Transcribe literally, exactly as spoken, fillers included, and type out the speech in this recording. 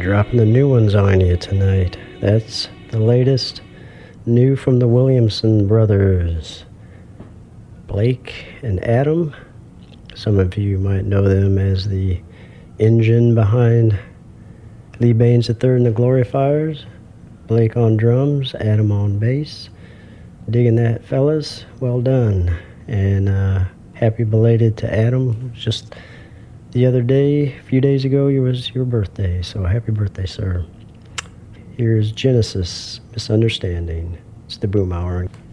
dropping the new ones on you tonight. That's the latest new from the Williamson brothers, Blake and Adam. Some of you might know them as the engine behind Lee Baines the third and the Glorifiers. Blake on drums, Adam on bass. Digging that, fellas? Well done. And uh, happy belated to Adam. It was just the other day, a few days ago, it was your birthday. So happy birthday, sir. Here's Genesis, Misunderstanding. It's the Boom Hour.